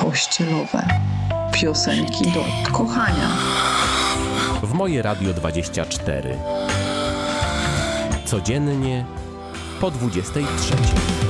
pościelowe. Piosenki do kochania. W Moje Radio 24. Codziennie po 23.